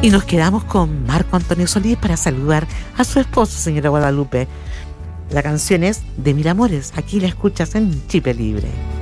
Y nos quedamos con Marco Antonio Solís para saludar a su esposa, señora Guadalupe. La canción es de Mil Amores. Aquí la escuchas en Chip Libre.